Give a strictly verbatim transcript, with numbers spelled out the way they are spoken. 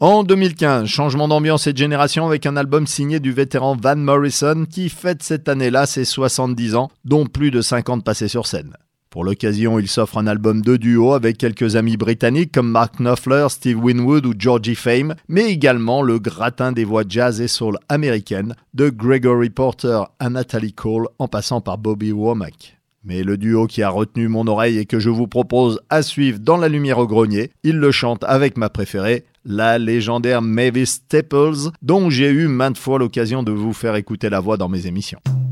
En deux mille quinze, changement d'ambiance et de génération avec un album signé du vétéran Van Morrison qui fête cette année-là ses soixante-dix ans, dont plus de cinquante passés sur scène. Pour l'occasion, il s'offre un album de duo avec quelques amis britanniques comme Mark Knopfler, Steve Winwood ou Georgie Fame, mais également le gratin des voix jazz et soul américaines de Gregory Porter à Natalie Cole en passant par Bobby Womack. Mais le duo qui a retenu mon oreille et que je vous propose à suivre dans La Lumière au Grenier, il le chante avec ma préférée, la légendaire Mavis Staples, dont j'ai eu maintes fois l'occasion de vous faire écouter la voix dans mes émissions.